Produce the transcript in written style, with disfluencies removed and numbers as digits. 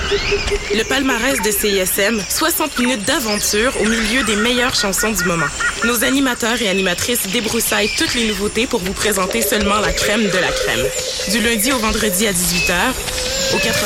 Le palmarès de CISM, 60 minutes d'aventure au milieu des meilleures chansons du moment. Nos animateurs et animatrices débroussaillent toutes les nouveautés pour vous présenter seulement la crème de la crème. Du lundi au vendredi à 18h, au 89.